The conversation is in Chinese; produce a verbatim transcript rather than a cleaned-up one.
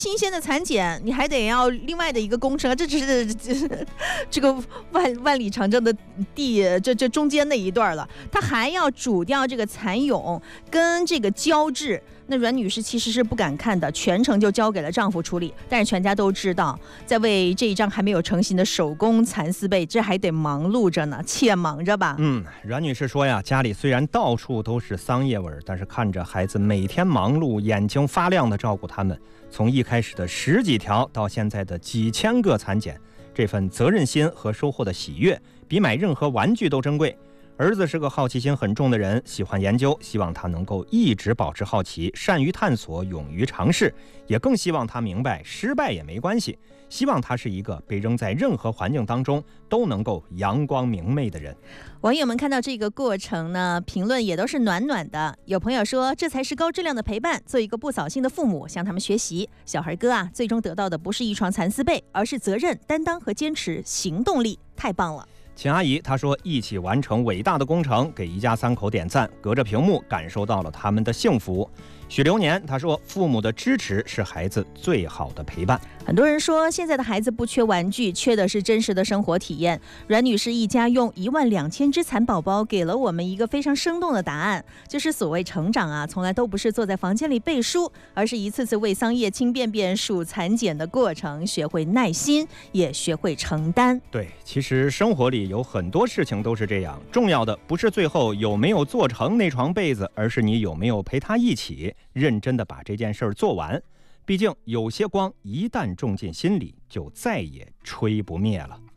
新鲜的产检，你还得要另外的一个工程，这只是这这个万万里长征的地，这这中间那一段了，他还要煮掉这个蚕蛹跟这个胶质。那阮女士其实是不敢看的，全程就交给了丈夫处理。但是全家都知道，在为这一张还没有成型的手工蚕丝被，这还得忙碌着呢，且忙着吧。 嗯，阮女士说呀，家里虽然到处都是桑叶味，但是看着孩子每天忙碌，眼睛发亮的照顾他们，从一开始的十几条到现在的几千个蚕茧，这份责任心和收获的喜悦，比买任何玩具都珍贵。儿子是个好奇心很重的人，喜欢研究，希望他能够一直保持好奇，善于探索，勇于尝试，也更希望他明白失败也没关系，希望他是一个被扔在任何环境当中都能够阳光明媚的人。 网友们看到这个过程呢，评论也都是暖暖的。有朋友说，这才是高质量的陪伴，做一个不扫兴的父母，向他们学习。小孩哥啊，最终得到的不是一床蚕丝被，而是责任、担当和坚持，行动力，太棒了。 秦阿姨她说，一起完成伟大的工程，给一家三口点赞，隔着屏幕感受到了他们的幸福。许流年她说，父母的支持是孩子最好的陪伴。 很多人说，现在的孩子不缺玩具，缺的是真实的生活体验。阮女士一家用一万两千只蚕宝宝给了我们一个非常生动的答案，就是所谓成长啊，从来都不是坐在房间里背书，而是一次次为桑叶清便便数蚕茧的过程，学会耐心，也学会承担。 对，其实生活里有很多事情都是这样，重要的不是最后有没有做成那床被子，而是你有没有陪他一起认真的把这件事儿做完。毕竟有些光一旦种进心里，就再也吹不灭了。